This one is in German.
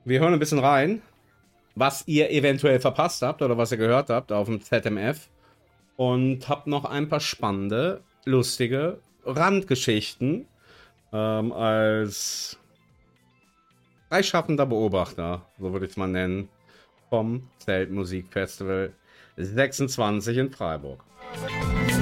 Wir hören ein bisschen rein, was ihr eventuell verpasst habt oder was ihr gehört habt auf dem ZMF. Und habt noch ein paar spannende, lustige Randgeschichten als freischaffender Beobachter, so würde ich es mal nennen, vom Zeltmusikfestival 26 in Freiburg.